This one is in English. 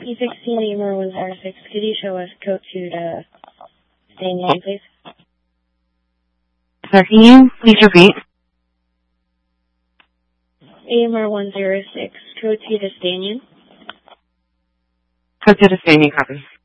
P16 AMR 106. Could you show us code 2 to Stanian, please? Sir, can you please repeat? AMR 106, code 2 to Stanian. Code to the Stanian, copy.